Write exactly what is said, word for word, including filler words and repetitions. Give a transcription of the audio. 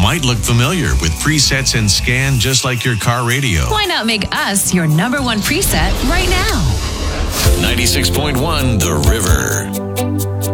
might look familiar with presets and scan just like your car radio. Why not make us your number one preset right now? ninety-six point one The River.